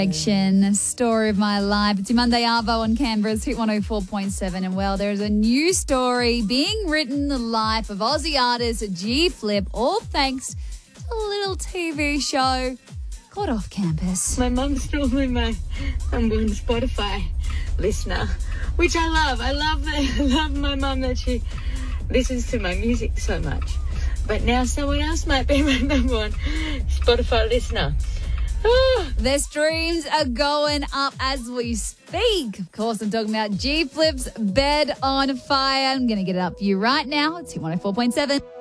Action, story of my life. It's your Monday Arvo on Canberra's Hit 104.7. And well, there's a new story being written, the life of Aussie artist G Flip, all thanks to a little TV show called Off Campus. My mum's normally my number one Spotify listener, which I love. I love my mum that she listens to my music so much. But now someone else might be my number one Spotify listener. Their streams are going up as we speak. Of course, I'm talking about G Flip's Bed on Fire. I'm going to get it up for you right now. It's Hit 104.7.